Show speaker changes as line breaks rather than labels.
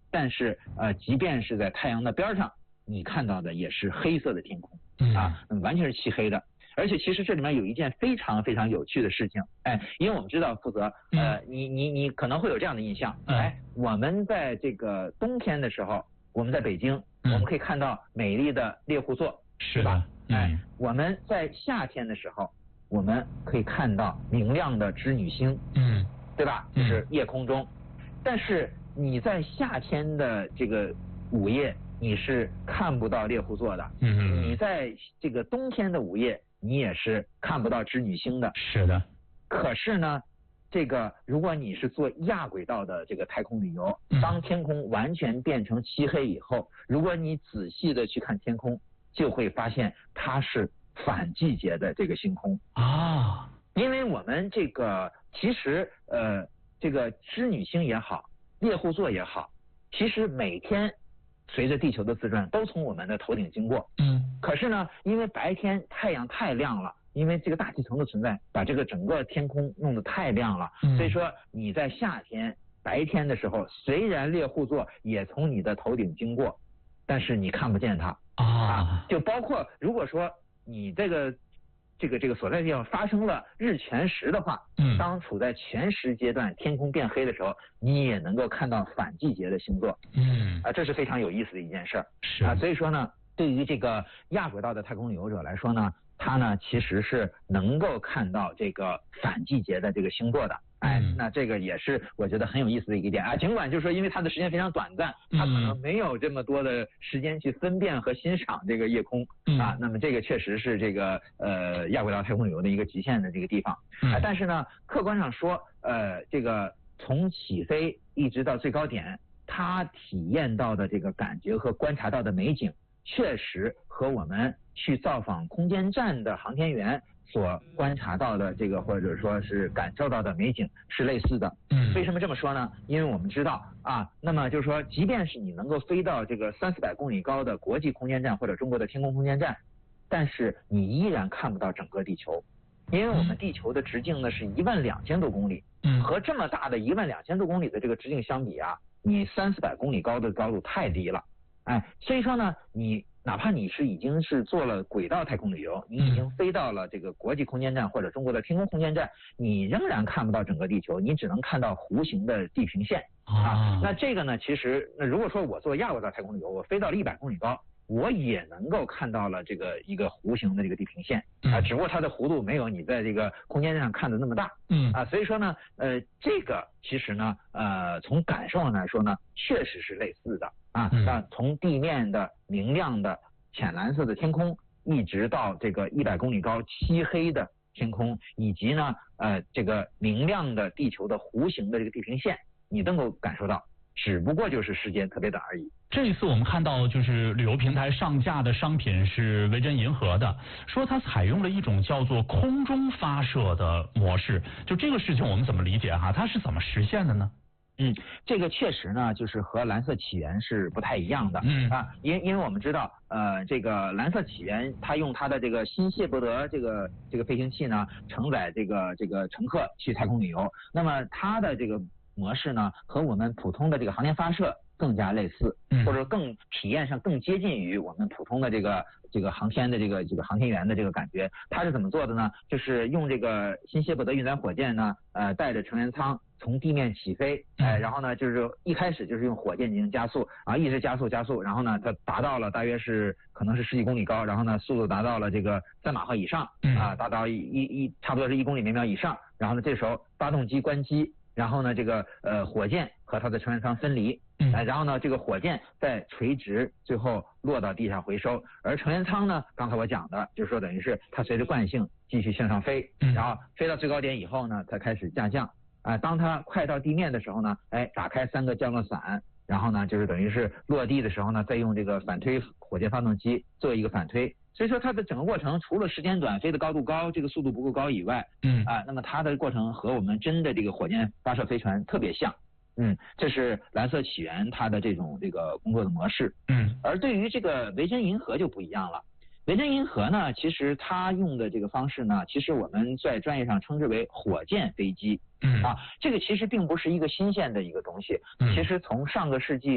但是即便是在太阳的边上，你看到的也是黑色的天空啊，完全是漆黑的。而且其实这里面有一件非常非常有趣的事情，因为我们知道负责，你可能会有这样的印象，我们在这个冬天的时候，我们在北京，我们可以看到美丽的猎户座，
是吧？
我们在夏天的时候，我们可以看到明亮的织女星，对吧？就是夜空中，但是你在夏天的这个午夜，你是看不到猎户座的，你在这个冬天的午夜，你也是看不到织女星的。
是的。
可是呢，这个如果你是做亚轨道的这个太空旅游，当天空完全变成漆黑以后，如果你仔细的去看天空，就会发现它是反季节的这个星空啊。因为我们这个其实这个织女星也好，猎户座也好，其实每天随着地球的自转都从我们的头顶经过。可是呢，因为白天太阳太亮了，因为这个大气层的存在，把这个整个天空弄得太亮了，所以说你在夏天白天的时候，虽然猎户座也从你的头顶经过，但是你看不见它啊。就包括如果说你这个所在地方发生了日全食的话，当处在全食阶段，天空变黑的时候，你也能够看到反季节的星座。这是非常有意思的一件事儿。
是啊，
所以说呢，对于这个亚轨道的太空旅游者来说呢，他呢其实是能够看到这个反季节的这个星座的。那这个也是我觉得很有意思的一个点啊。尽管就是说，因为它的时间非常短暂，它可能没有这么多的时间去分辨和欣赏这个夜空啊。那么这个确实是这个亚轨道太空旅游的一个极限的这个地方。但是呢，客观上说，这个从起飞一直到最高点，它体验到的这个感觉和观察到的美景，确实和我们去造访空间站的航天员所观察到的这个或者说是感受到的美景是类似的。为什么这么说呢？因为我们知道啊，那么就是说，即便是你能够飞到这个300-400公里高的国际空间站或者中国的天宫空间站，但是你依然看不到整个地球，因为我们地球的直径呢是12000多公里，和这么大的12000多公里的这个直径相比啊，你300-400公里高的高度太低了。所以说呢，你哪怕你是已经是做了轨道太空旅游，你已经飞到了这个国际空间站或者中国的天宫空间站，你仍然看不到整个地球，你只能看到弧形的地平线那这个呢，其实如果说我做亚轨道太空旅游，我飞到了100公里高，我也能够看到了这个一个弧形的这个地平线只不过它的弧度没有你在这个空间站上看的那么大所以说呢这个其实呢从感受上来说呢，确实是类似的从地面的明亮的浅蓝色的天空，一直到这个100公里高漆黑的天空，以及呢这个明亮的地球的弧形的这个地平线，你都能够感受到，只不过就是时间特别短而已。
这一次我们看到就是旅游平台上架的商品是维珍银河的，说它采用了一种叫做空中发射的模式，就这个事情我们怎么理解它是怎么实现的呢？
这个确实呢，就是和蓝色起源是不太一样的因为我们知道这个蓝色起源它用它的这个新谢伯德这个飞行器呢，承载这个乘客去太空旅游，那么它的这个模式呢，和我们普通的这个航天发射更加类似，或者更体验上更接近于我们普通的这个航天的这个航天员的这个感觉。它是怎么做的呢？就是用这个新谢伯德运载火箭呢，带着成员舱从地面起飞，然后呢，就是一开始就是用火箭进行加速一直加速，然后呢，它达到了大约是可能是10几公里高，然后呢，速度达到了这个3马赫以上达到差不多是1公里每秒以上，然后呢，这时候发动机关机，然后呢，这个火箭和它的成员舱分离，然后呢，这个火箭再垂直，最后落到地上回收。而成员舱呢，刚才我讲的，就是说等于是它随着惯性继续向上飞，然后飞到最高点以后呢，才开始下降。当它快到地面的时候呢，打开3个降落伞，然后呢，就是等于是落地的时候呢，再用这个反推火箭发动机做一个反推。所以说它的整个过程除了时间短、飞的高度高、这个速度不够高以外，那么它的过程和我们真的这个火箭发射飞船特别像。这是蓝色起源它的这个工作的模式。而对于这个维珍银河就不一样了。维珍银河呢，其实它用的这个方式呢，其实我们在专业上称之为火箭飞机。这个其实并不是一个新鲜的一个东西。其实从上个世纪